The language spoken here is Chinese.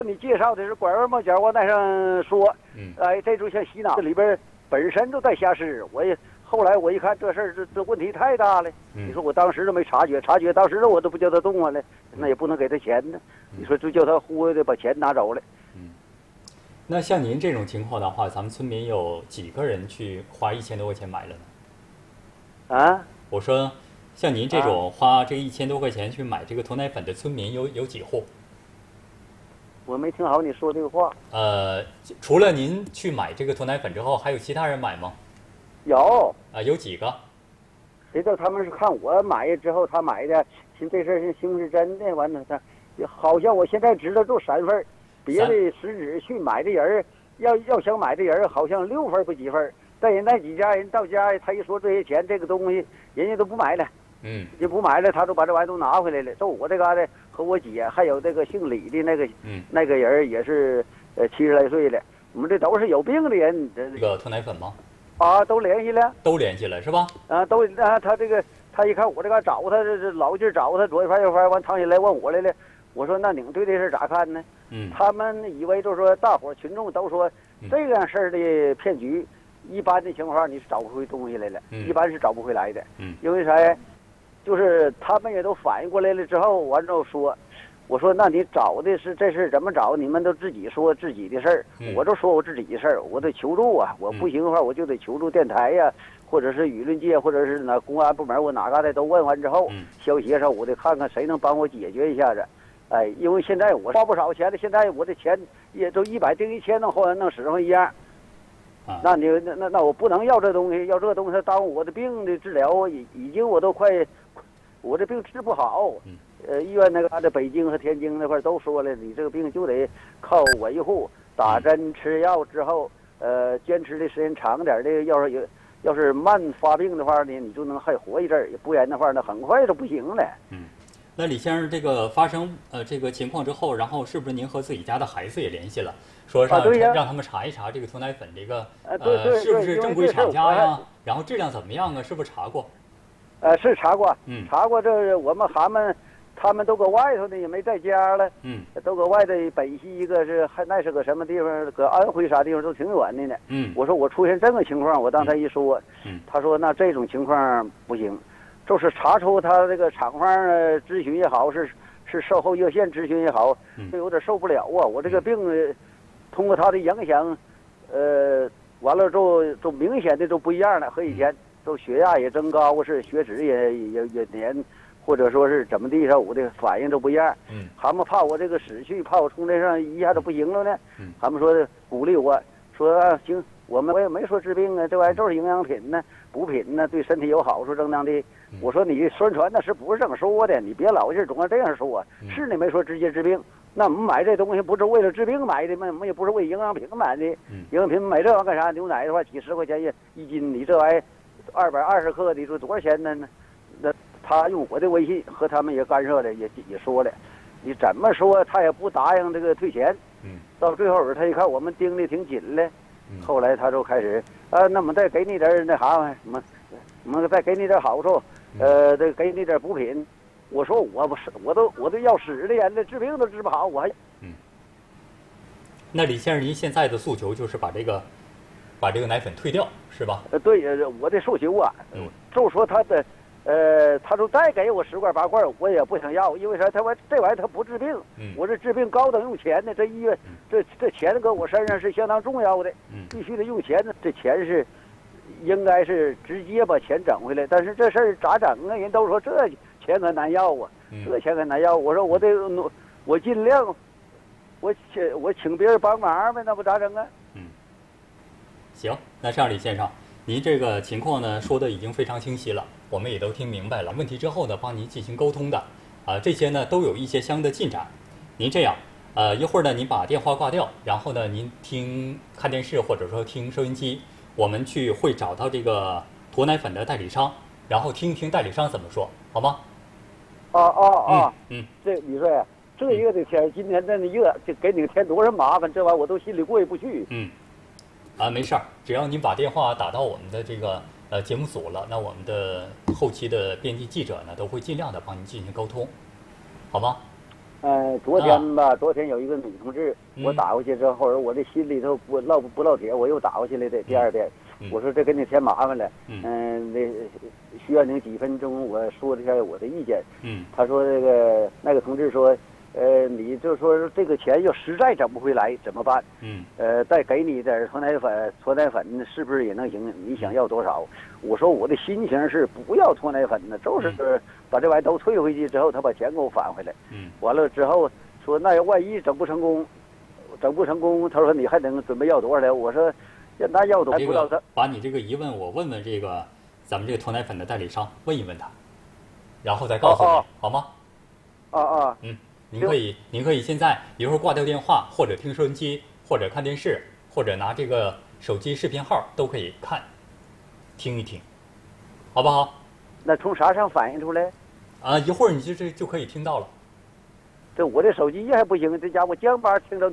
你介绍的是拐弯抹角往那上说，哎，这就像洗脑，这里边本身就带瞎施。后来我一看这事儿，这问题太大了。你说我当时都没察觉，当时我都不叫他动了，那也不能给他钱呢。你说就叫他忽悠的把钱拿走了。 那像您这种情况的话，咱们村民有几个人去花1000多块钱买了呢？ 啊？ 我说，像您这种花这个1000多块钱去买这个鸵奶粉的村民有几户？ 我没听好你说这个话。 除了您去买这个鸵奶粉之后，还有其他人买吗？ 有。 有几个？ 谁知道他们是看我买之后他买的，寻这事儿是行是真的，完了他好像我现在知道就3份，别的实质去买的人要想买的人好像6份不几份，但人那几家人到家他一说这些钱这个东西，人家都不买了。也不买了，他就把这玩意都拿回来了。就我这嘎达和我姐，还有这个姓李的那个人也是70来岁了。我们这都是有病的人。 这个鸵奶粉吗？ 都联系了。 都联系了是吧？ 他一看我这嘎找他，这老劲找他，左一番右番，完躺下来问我来了。我说那你们对这事咋看呢？他们以为就是说大伙群众都说这样事儿的骗局，一般的情况你是找不回东西来了，一般是找不回来的。因为啥呀？就是他们也都反应过来了之后，完之后说，我说那你找的是这事怎么找？你们都自己说自己的事儿，我就说我自己的事儿，我得求助啊！我不行的话，我就得求助电台呀，或者是舆论界，或者是那公安部门，我哪嘎达都问完之后，消协上我得看看谁能帮我解决一下子。哎，因为现在我花不少钱了，现在我的钱也都100定1000，能使上一样。那你那我不能要这东西，要这东西耽误我的病的治疗，已经我都快。我这病治不好，医院那个北京和天津那块都说了，你这个病就得靠维护，打针吃药之后，坚持的时间长点的，要是慢发病的话呢，你就能还活一阵儿，不然的话呢，很快就不行了。 那李先生，这个发生这个情况之后，然后是不是您和自己家的孩子也联系了，说让他们查一查这个鸵奶粉这个是不是正规厂家呀？然后质量怎么样啊？是不是查过？ 是查过，查过。这我们他们都搁外头呢，也没在家了。都搁外头北西一个是那是个什么地方？搁安徽啥地方都挺远的呢。我说我出现这个情况，我当他一说，他说那这种情况不行，就是查出他这个厂方咨询也好，是售后热线咨询也好，就有点受不了啊。我这个病通过他的影响，完了之后就明显的都不一样了，和以前。都血压也增高，是血脂也黏，或者说是怎么地上，我的反应都不一样。他们怕我这个死去，怕我从这上一下子不行了呢。他们说鼓励我说行，我也没说治病啊，这玩意儿都是营养品呢，补品呢，对身体有好处，正当的。我说你宣传那是不是这么说的？你别老是总要这样说。是你没说直接治病，那我们买这东西不是为了治病买的吗？我们也不是为营养品买的。营养品买这玩意儿干啥？牛奶的话几十块钱一斤，你这玩意儿。220克，你说多少钱呢？那他用我的微信和他们也干涉了，也说了，你怎么说他也不答应这个退钱。到最后他一看我们盯的挺紧了，后来他就开始那我们再给你点那啥什么，我们再给你点好处，再给你点补品。我说我都要死的人了，治病都治不好，我还。 那李先生，您现在的诉求就是把这个奶粉退掉，是吧？ 对，我的诉求啊，就说他说再给我10罐8罐，我也不想要，因为啥？他说这玩意儿他不治病，我这治病高等用钱呢，这医院这钱搁我身上是相当重要的，必须得用钱呢，这钱是应该是直接把钱整回来，但是这事儿咋整啊？人都说这钱可难要啊，这钱可难要。我说我尽量，我请别人帮忙呗，那不咋整啊？ 行，那这样李先生，您这个情况呢说的已经非常清晰了，我们也都听明白了。问题之后呢，帮您进行沟通的，这些呢都有一些相应的进展。您这样，一会儿呢您把电话挂掉，然后呢您看电视或者说听收音机，我们会找到这个鸵奶粉的代理商，然后听一听代理商怎么说，好吗？ 这你说呀，这一个的天，今天这么热，就给你添多少麻烦，这玩意我都心里过意不去。 没事儿，只要您把电话打到我们的这个节目组了，那我们的后期的编辑记者呢都会尽量的帮您进行沟通，好吗？ 昨天有一个女同志，我打过去之后，我这心里头不落铁，我又打过去了的。第二天，我说这给你添麻烦了，那需要您几分钟，我说了一下我的意见。他说那个同志说，你就说这个钱要实在整不回来怎么办？再给你点脱奶粉是不是也能行？你想要多少？我说我的心情是不要脱奶粉的，就是把这玩意都退回去之后，他把钱给我返回来。完了之后说那万一整不成功，他说你还能准备要多少来？我说那要多少？不知道他把你这个疑问我问问这个咱们这个脱奶粉的代理商，问一问他，然后再告诉你，好吗？您可以现在比如说挂掉电话，或者听收音机，或者看电视，或者拿这个手机视频号都可以看，听一听，好不好？ 那从啥上反映出来？ 一会儿你就可以听到了。 这我这手机还不行，这家伙将巴听到。